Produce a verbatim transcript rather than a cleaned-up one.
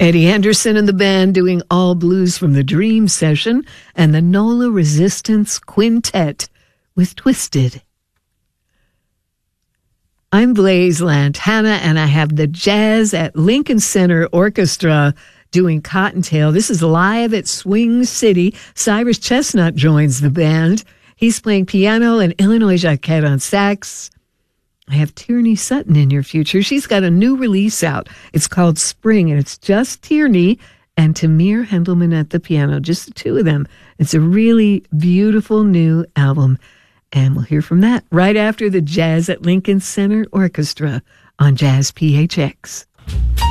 Eddie Henderson and the band doing all blues from the Dream Session, and the Nola Resistance Quintet with Twisted. I'm Blaise Lantana, and I have the Jazz at Lincoln Center Orchestra doing Cottontail. This is live at Swing City. Cyrus Chestnut joins the band. He's playing piano and Illinois Jacquet on sax. I have Tierney Sutton in your future. She's got a new release out. It's called Spring, and it's just Tierney and Tamir Hendelman at the piano, just the two of them. It's a really beautiful new album, and we'll hear from that right after the Jazz at Lincoln Center Orchestra on Jazz P H X.